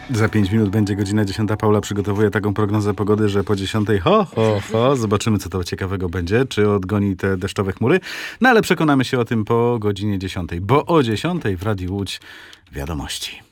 Za 5 minut będzie godzina 10. Paula przygotowuje taką prognozę pogody, że po 10 zobaczymy, co to ciekawego będzie, czy odgoni te deszczowe chmury. No ale przekonamy się o tym po godzinie 10, bo o 10 w Radiu Łódź wiadomości.